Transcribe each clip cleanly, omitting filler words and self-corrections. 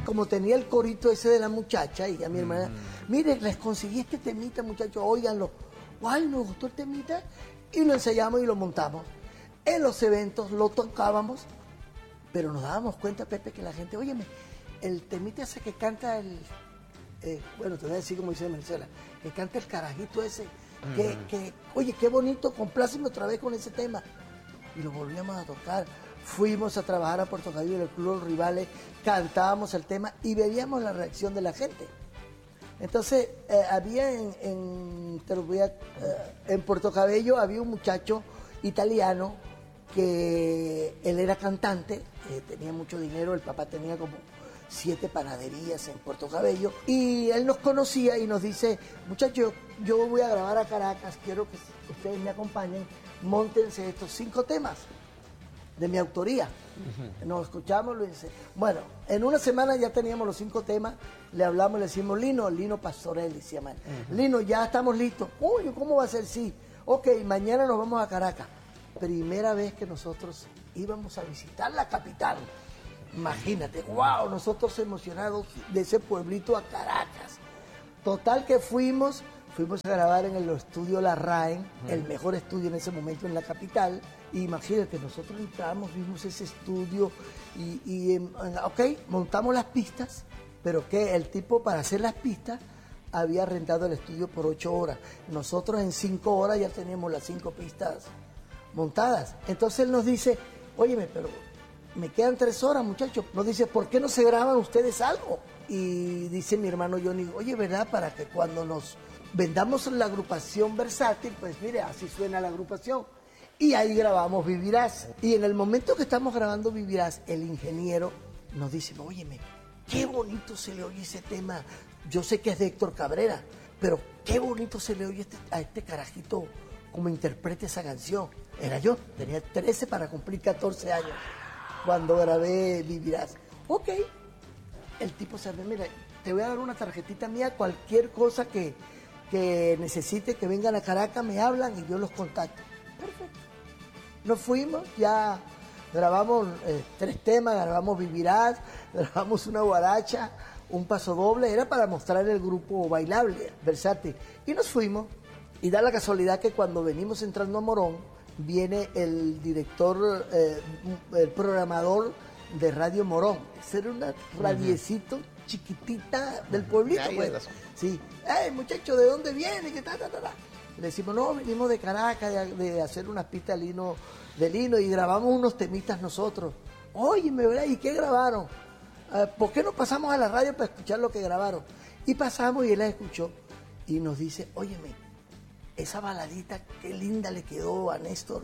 como tenía el corito ese de la muchacha, y ya mi hermana, mire, les conseguí este temita, muchachos, óiganlo. Guay, nos gustó el temita, y lo ensayamos y lo montamos. En los eventos lo tocábamos, pero nos dábamos cuenta, Pepe, que la gente, óyeme, el temita ese que canta bueno, te voy a decir como dice Marcela, que canta el carajito ese, oye, qué bonito, compláceme otra vez con ese tema. Y lo volvíamos a tocar. Fuimos a trabajar a Puerto Cabello en el Club Los Rivales, cantábamos el tema y veíamos la reacción de la gente. Entonces, había en Puerto Cabello, había un muchacho italiano que él era cantante, tenía mucho dinero, el papá tenía como 7 panaderías en Puerto Cabello, y él nos conocía y nos dice, muchachos, yo voy a grabar a Caracas, quiero que ustedes me acompañen, móntense estos 5 temas de mi autoría. Nos escuchamos, lo hice. Bueno, en una semana ya teníamos los 5 temas, le hablamos, le decimos, Lino Pastorelli se llama. Lino, ya estamos listos. Uy, ¿cómo va a ser? Sí. Ok, mañana nos vamos a Caracas. Primera vez que nosotros íbamos a visitar la capital. Imagínate, wow, nosotros emocionados de ese pueblito a Caracas. Total que fuimos a grabar en el estudio La Raen, el mejor estudio en ese momento en la capital. Y imagínate, nosotros entramos, vimos ese estudio ok, montamos las pistas, pero que el tipo para hacer las pistas había rentado el estudio por 8 horas. Nosotros en 5 horas ya teníamos las 5 pistas montadas. Entonces él nos dice, óyeme, pero me quedan 3 horas, muchachos. Nos dice, ¿por qué no se graban ustedes algo? Y dice mi hermano Johnny, oye, ¿verdad? Para que cuando nos vendamos la agrupación Versátil, pues mire, así suena la agrupación. Y ahí grabamos Vivirás. Y en el momento que estamos grabando Vivirás, el ingeniero nos dice, óyeme, qué bonito se le oye ese tema. Yo sé que es de Héctor Cabrera, pero qué bonito se le oye a este carajito como interprete esa canción. Era yo, tenía 13 para cumplir 14 años cuando grabé Vivirás. Ok, el tipo se ve, mira, te voy a dar una tarjetita mía, cualquier cosa que necesite, que vengan a Caracas, me hablan y yo los contacto. Perfecto. Nos fuimos, ya grabamos 3 temas, grabamos Vivirás, grabamos una guaracha, un paso doble, era para mostrar el grupo bailable, Versátil. Y nos fuimos, y da la casualidad que cuando venimos entrando a Morón, viene el director, el programador de Radio Morón. Ese era una radiecito chiquitita del pueblito. Pues. Sí. ¡Ey, muchacho, ¿de dónde viene? ¿Qué tal? Le decimos, no, venimos de Caracas, de hacer unas pistas de Lino y grabamos unos temitas nosotros. Óyeme, ¿verdad? ¿Y qué grabaron? ¿Por qué no pasamos a la radio para escuchar lo que grabaron? Y pasamos y él la escuchó y nos dice, óyeme, esa baladita, qué linda le quedó a Néstor,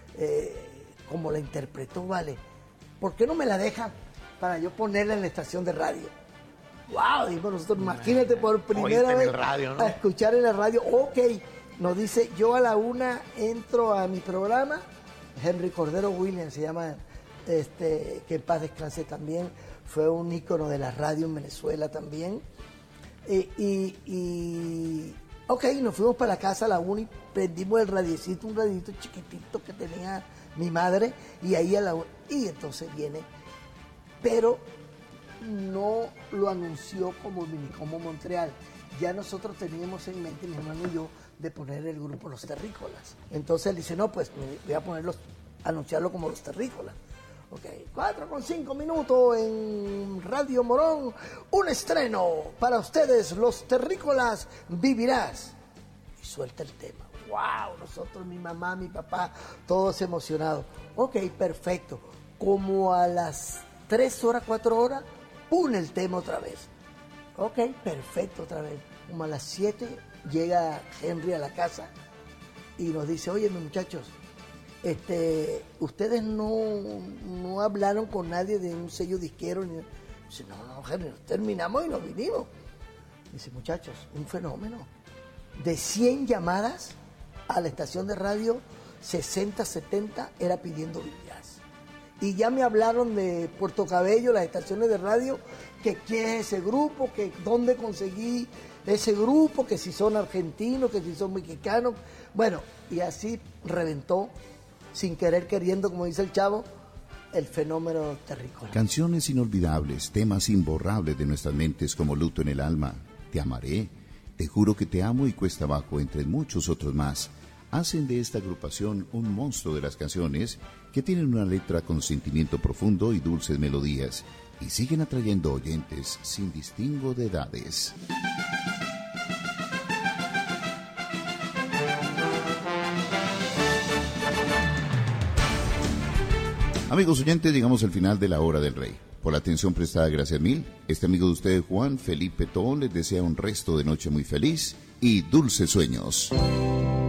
como la interpretó, vale. ¿Por qué no me la dejan para yo ponerla en la estación de radio? ¡Wow! Dijimos nosotros, imagínate por primera vez radio, ¿no? A escuchar en la radio. Ok, nos dice, yo a la 1 entro a mi programa, Henry Cordero Williams se llama, que en paz descanse también, fue un ícono de la radio en Venezuela también. Ok, nos fuimos para la casa a la 1 y prendimos el radiecito, un radiecito chiquitito que tenía mi madre, y ahí a la 1, y entonces viene, pero no lo anunció como Montreal. Ya nosotros teníamos en mente, mi hermano y yo, de poner el grupo Los Terrícolas. Entonces él dice, no, pues voy a anunciarlo como Los Terrícolas. Ok, 4:05 minutos en Radio Morón, un estreno para ustedes, Los Terrícolas, Vivirás. Y suelta el tema. ¡Wow! Nosotros, mi mamá, mi papá, todos emocionados. Ok, perfecto. Como a las 3 horas, 4 horas, ¡pum! El tema otra vez. Ok, perfecto, otra vez. Como a las 7 llega Henry a la casa y nos dice, oye, mis muchachos, ustedes no hablaron con nadie de un sello disquero. Dice, no, Henry, terminamos y nos vinimos. Dice, muchachos, un fenómeno. De 100 llamadas a la estación de radio, 60, 70 era pidiendo Vivirás. Y ya me hablaron de Puerto Cabello, las estaciones de radio, que qué es ese grupo, que dónde conseguí ese grupo, que si son argentinos, que si son mexicanos. Bueno, y así reventó, sin querer queriendo, como dice el chavo, el fenómeno terrícola. Canciones inolvidables, temas imborrables de nuestras mentes como Luto en el alma, Te amaré, Te juro que te amo y Cuesta abajo, entre muchos otros más, hacen de esta agrupación un monstruo de las canciones que tienen una letra con sentimiento profundo y dulces melodías y siguen atrayendo oyentes sin distingo de edades. Amigos oyentes, llegamos al final de la Hora del Rey. Por la atención prestada, gracias mil. Este amigo de ustedes, Juan Felipe Tón, les desea un resto de noche muy feliz y dulces sueños.